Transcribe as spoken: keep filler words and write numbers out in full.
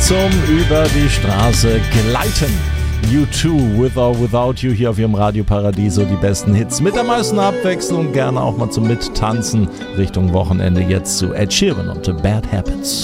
zum Über die Straße gleiten. U zwei, With or Without You, hier auf Ihrem Radio Paradiso. Die besten Hits mit der meisten Abwechslung, gerne auch mal zum Mittanzen Richtung Wochenende. Jetzt zu Ed Sheeran und Bad Habits.